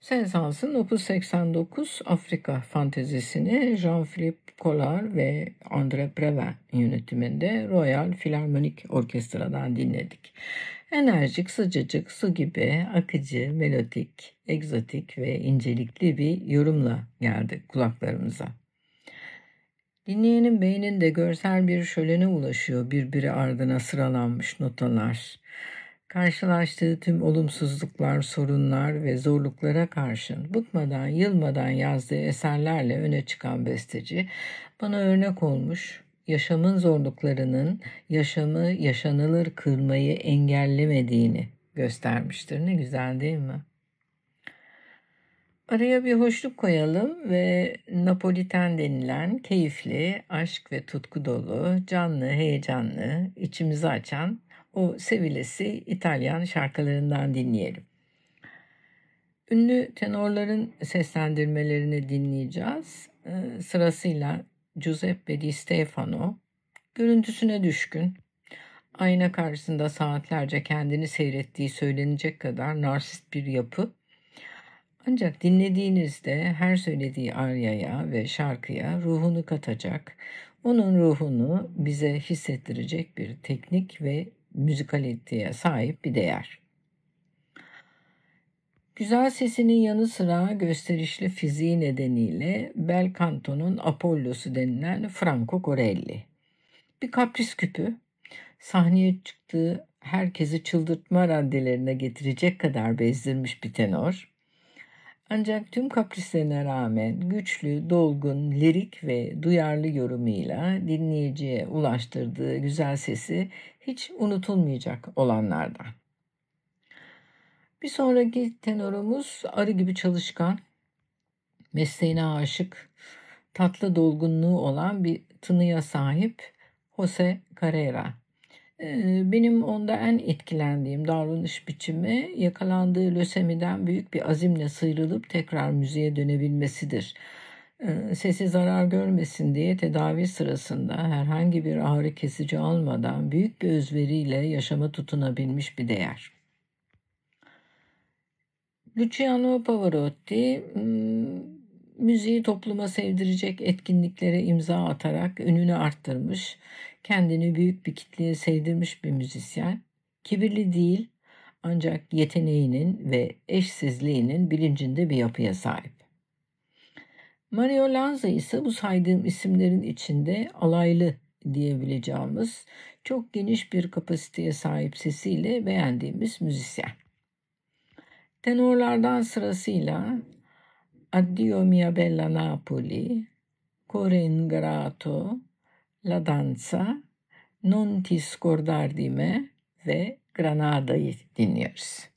Saint-Saëns'ın Opus 89 Afrika fantezisini Jean-Philippe Collard ve André Previn yönetiminde Royal Philharmonic Orkestra'dan dinledik. Enerjik, sıcacık, su gibi akıcı, melodik, egzotik ve incelikli bir yorumla geldi kulaklarımıza. Dinleyenin beyninde görsel bir şölene ulaşıyor birbiri ardına sıralanmış notalar. Karşılaştığı tüm olumsuzluklar, sorunlar ve zorluklara karşın bıkmadan, yılmadan yazdığı eserlerle öne çıkan besteci bana örnek olmuş, yaşamın zorluklarının yaşamı yaşanılır kılmayı engellemediğini göstermiştir. Ne güzel değil mi? Araya bir hoşluk koyalım ve Napoliten denilen keyifli, aşk ve tutku dolu, canlı, heyecanlı, içimizi açan o sevilesi İtalyan şarkılarından dinleyelim. Ünlü tenorların seslendirmelerini dinleyeceğiz. Sırasıyla Giuseppe Di Stefano, görüntüsüne düşkün, ayna karşısında saatlerce kendini seyrettiği söylenecek kadar narsist bir yapı. Ancak dinlediğinizde her söylediği aryaya ve şarkıya ruhunu katacak, onun ruhunu bize hissettirecek bir teknik ve müzikaliteye sahip bir değer. Güzel sesinin yanı sıra gösterişli fiziği nedeniyle bel canto'nun Apollo'su denilen Franco Corelli. Bir kapris küpü, sahneye çıktığı herkesi çıldırtma raddelerine getirecek kadar bezdirmiş bir tenor. Ancak tüm kaprislerine rağmen güçlü, dolgun, lirik ve duyarlı yorumuyla dinleyiciye ulaştırdığı güzel sesi hiç unutulmayacak olanlardan. Bir sonraki tenorumuz arı gibi çalışkan, mesleğine aşık, tatlı dolgunluğu olan bir tınıya sahip Jose Carrera. Benim onda en etkilendiğim davranış biçimi yakalandığı lösemiden büyük bir azimle sıyrılıp tekrar müziğe dönebilmesidir. Sesi zarar görmesin diye tedavi sırasında herhangi bir ağrı kesici almadan büyük bir özveriyle yaşama tutunabilmiş bir değer. Luciano Pavarotti müziği topluma sevdirecek etkinliklere imza atarak ününü arttırmış, kendini büyük bir kitleye sevdirmiş bir müzisyen. Kibirli değil, ancak yeteneğinin ve eşsizliğinin bilincinde bir yapıya sahip. Mario Lanza ise bu saydığım isimlerin içinde alaylı diyebileceğimiz çok geniş bir kapasiteye sahip sesiyle beğendiğimiz müzisyen. Tenorlardan sırasıyla Addio mia bella Napoli, Cuore ingrato, La danza, Non ti scordar di me ve Granada'yı dinliyoruz.